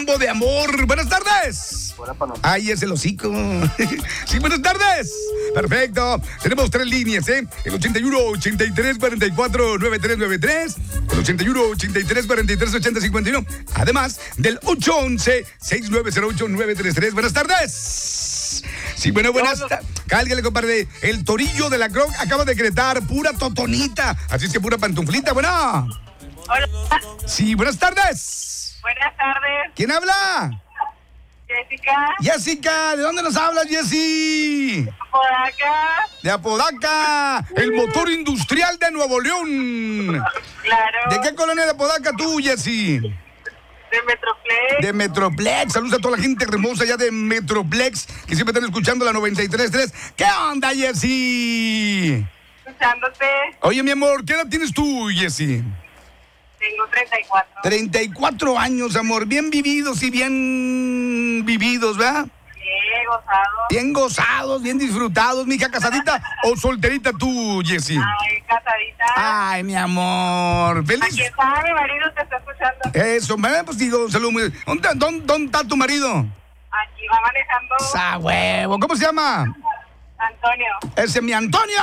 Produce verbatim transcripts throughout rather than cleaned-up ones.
combo de amor. Buenas tardes. Ay, es el hocico. Sí, buenas tardes. Perfecto. Tenemos tres líneas, ¿eh? El ochenta y uno, ochenta y tres, cuarenta y cuatro, noventa y tres noventa y tres. El ochenta y uno, ochenta y tres, cuarenta y tres, ochenta, cincuenta y uno. Además del ocho once, sesenta y nueve cero ocho, nueve tres tres. Buenas tardes. Sí, bueno, buenas tardes. Cálgale, compadre. El torillo de la Croc acaba de decretar pura totonita. Así es que pura pantuflita. Bueno. Hola. Sí, buenas tardes. Buenas tardes. ¿Quién habla? Jessica. Jessica, ¿de dónde nos hablas, Jessy? Podaca. De Apodaca, el motor industrial de Nuevo León. Claro. ¿De qué colonia de Apodaca tú, Jessy? De Metroplex. De Metroplex. Saludos a toda la gente hermosa ya de Metroplex, que siempre están escuchando la noventa y tres punto tres. ¿Qué onda, Jessy? Escuchándote. Oye, mi amor, ¿qué edad tienes tú, Jessy? Tengo treinta y cuatro. treinta y cuatro años, amor. Bien vividos y bien vividos, ¿verdad? Bien gozados. Bien gozados, bien disfrutados. Mija, ¿casadita o solterita tú, Jessy? Ay, casadita. Ay, mi amor. Feliz. Aquí está mi marido, te está escuchando. Eso, ¿verdad? Pues digo, un saludo muy... ¿Dónde, dónde, dónde está tu marido? Aquí va manejando. ¡Sa huevo! ¿Cómo se llama? Antonio. ¡Ese es mi Antonio!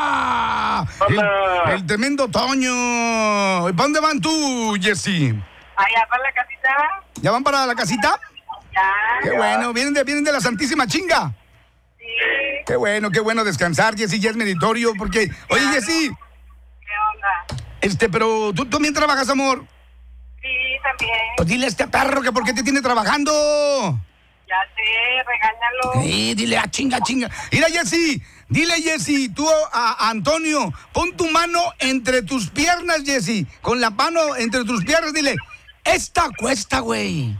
El, el tremendo Toño. ¿Y para dónde van tú, Jessy? Allá para la casita. ¿Ya van para la casita? Ya. Qué bueno, vienen de, vienen de la Santísima Chinga. Sí. Qué bueno, qué bueno descansar, Jessy, ya es meritorio, porque... Oye, Jessy, ¿Qué onda? este, pero ¿tú, tú también trabajas, amor? Sí, también. Pues dile a este perro que por qué te tiene trabajando. Ya sé, regáñalo. Sí, dile a chinga, chinga. Mira, Jessy, dile, Jessy, tú a, a Antonio, pon tu mano entre tus piernas, Jessy. Con la mano entre tus piernas, dile, esta cuesta, güey.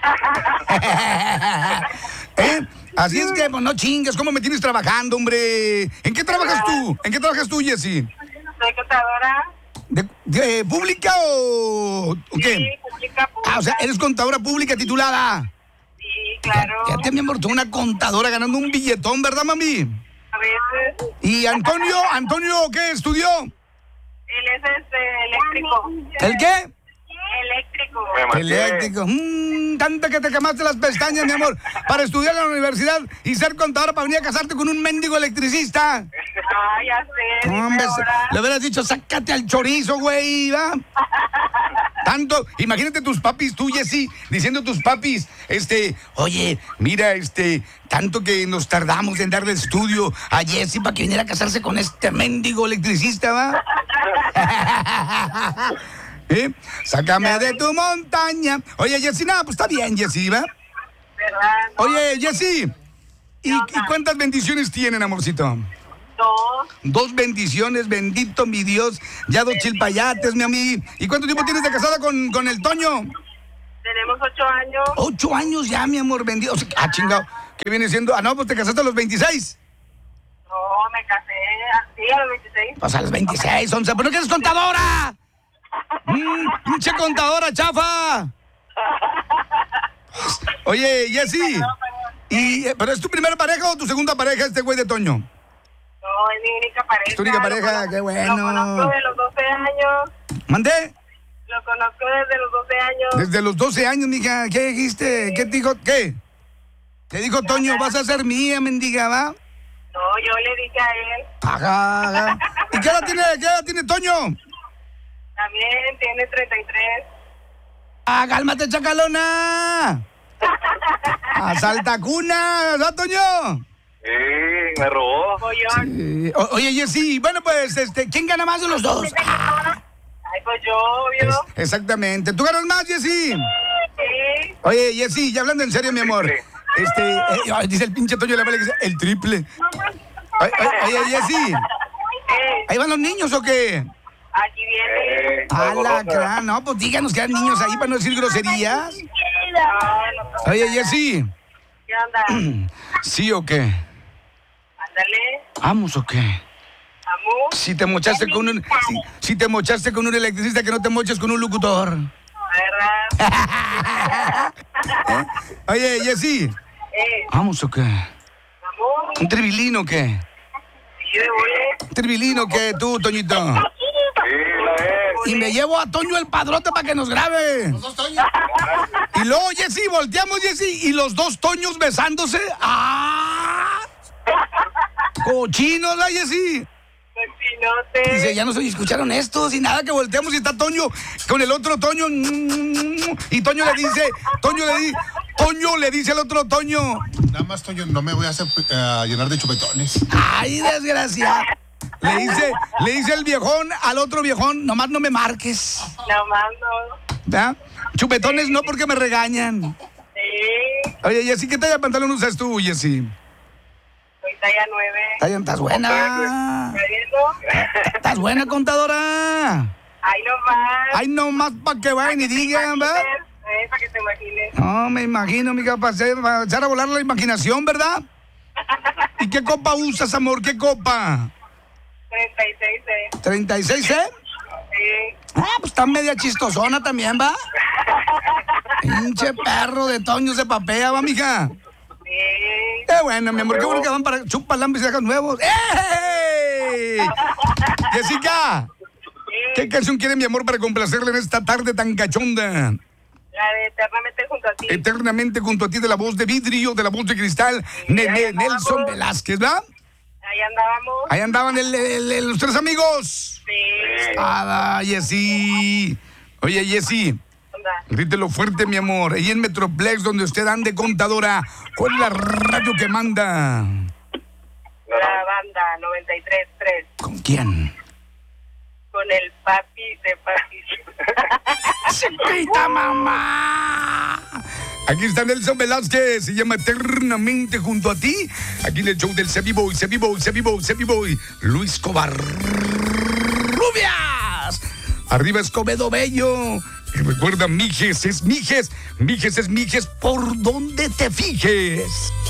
¿Eh? Así es que, pues no chingues, ¿cómo me tienes trabajando, hombre? ¿En qué trabajas tú? ¿En qué trabajas tú, Jessy? Soy contadora. ¿De, de pública o, o qué? Sí, pública, pública. Ah, o sea, eres contadora pública titulada. Sí, claro. Fíjate, mi amor, tú una contadora ganando un billetón, ¿verdad, mami? A veces. ¿Y Antonio, Antonio qué estudió? Él es este, eléctrico. ¿El qué? Eléctrico. Eléctrico. Mm, tanto que te quemaste las pestañas, mi amor, para estudiar en la universidad y ser contadora para venir a casarte con un mendigo electricista. Ah, ya sé. No, dime hombre, ahora. le hubieras dicho, sácate al chorizo, güey, ¿va? Tanto, imagínate tus papis, tú, Jessy, diciendo a tus papis, este, oye, mira, este, tanto que nos tardamos en darle estudio a Jessy para que viniera a casarse con este mendigo electricista, ¿va? ¿Eh? Sácame de tu montaña. Oye, Jessy, nada, pues está bien, Jessy, ¿va? ¿Verdad? No, Oye, Jessy, ¿y, ¿y cuántas bendiciones tienen, amorcito? dos. Dos bendiciones, bendito mi Dios. Ya dos chilpayates, mi amigo. ¿Y cuánto tiempo tienes de casada con, con el Toño? Tenemos ocho años. Ocho años ya, mi amor, bendito. O sea, ah, chingado. ¿Qué viene siendo? Ah, no, pues te casaste a los veintiséis. No, me casé así a los veintiséis. Pues a los veintiséis, once. ¿Pero no que eres contadora? Mm, pinche contadora, chafa. Oye, Jessy. ¿Y, eh, ¿Pero es tu primera pareja o tu segunda pareja este güey de Toño? No, es mi única pareja. Es tu única pareja, Lo conozco- qué bueno. Lo conozco de los doce años. ¿Mandé? Lo conozco desde los doce años. Desde los doce años, mija. ¿Qué dijiste? ¿Qué te dijo? ¿Qué? Te dijo Toño, vas a ser mía, mendiga, ¿va? No, yo le dije a él. Ajá, ajá. ¿Y qué edad tiene, qué edad tiene Toño? También tiene treinta y tres. ¡Ah, cálmate, chacalona! ¡A salta cuna! ¿Verdad, Toño? Sí, me robó. Pollón. Eh, o- oye, Jessy, bueno, pues, este, ¿quién gana más de los dos? Ah, Ay, pues yo, obvio. es- exactamente. ¿Tú ganas más, Jessy? Sí. Oye, Jessy, ya hablando en serio, mi amor. Este, eh, ay, dice el pinche Toño, la vale que dice, el triple. Oye, oye, oye, Jessy, Eh, ¿ahí van los niños o qué? aquí viene. Eh, A la cosa. gran, no, pues díganos que hay niños ahí para no decir groserías. No, no, Oye, Jessy, ¿qué onda? ¿sí o qué? Ándale. ¿Vamos o qué? Amú. Si te mochaste con un, si, si te mochaste con un electricista, que no te moches con un locutor. ¿Verdad? Oye, Jessy, Eh, ¿vamos o qué? amú. ¿Un tribilín o qué? Sí, de voy. ¿Un tribilín o qué, tú, Toñito? Sí, la es. Y me llevo a Toño el padrote para que nos grabe. Y Y luego, Jessy, volteamos, Jessy, y los dos Toños besándose. ¡Ah! Cochinos, ¿la Jessy? Cochinote. Dice, ya no se escucharon estos y nada, que volteamos y está Toño con el otro Toño. Y Toño le dice, Toño le dice, Toño le dice al otro Toño. Nada más, Toño, no me voy a hacer uh, llenar de chupetones. Ay, desgraciado. Le dice, le dice el viejón al otro viejón, nomás no me marques. Nomás no. ¿Verdad? Chupetones no porque me regañan. Sí. Oye, Jessy, ¿qué talla de pantalón usas tú, Jessy? Soy talla nueve. Talla, ¿estás buena? ¿Estás viendo? ¿Estás buena, contadora? Ahí nomás. Ay, nomás para que vayan y digan, ¿verdad? Eh, para que te imagines. No, me imagino, mija, para hacer, para echar a volar la imaginación, ¿verdad? ¿Y qué copa usas, amor? ¿Qué copa? treinta y seis, eh. ¿treinta y seis, eh? Sí. Ah, pues está media chistosona también, ¿va? Pinche perro de Toño se papea, ¿va, mija? Sí. Qué bueno, mi amor, qué bueno que van para chupa lambis y dejas nuevos. ¡Ey! Jessica, ¿qué canción quiere mi amor para complacerle en esta tarde tan cachonda? La de Eternamente junto a ti. Eternamente junto a ti, de la voz de vidrio, de la voz de cristal, Nene Nelson Velázquez, ¿verdad? Ahí andábamos. Ahí andaban el- el- el- los tres amigos. Sí. Ah, Jessy. Oye, Jessy, Onda. grítelo fuerte, mi amor. Ahí en Metroplex, donde usted ande, contadora, ¿cuál es la radio que manda? La banda noventa y tres punto tres. ¿Con quién? Con el papi de papi. ¡Chiquita mamá! Aquí está Nelson Velázquez, se llama Eternamente junto a ti. Aquí en el show del Sebi Boy, Sebi Boy, Sebi Boy, Sebi Boy, Luis Cobar Rubias. Arriba Escobedo Bello. Y recuerda, Mijes es Mijes, Mijes es Mijes por donde te fijes.